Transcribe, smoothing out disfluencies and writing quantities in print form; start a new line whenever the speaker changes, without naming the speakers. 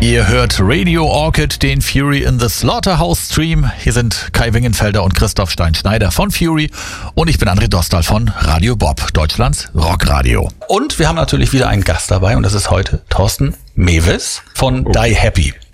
Ihr hört Radio Orchid, den Fury in the Slaughterhouse Stream. Hier sind Kai Wingenfelder und Christoph Stein-Schneider von Fury und ich bin André Dostal von Radio Bob, Deutschlands Rockradio. Und wir haben natürlich wieder einen Gast dabei und das ist heute Thorsten Mewes von Die Happy.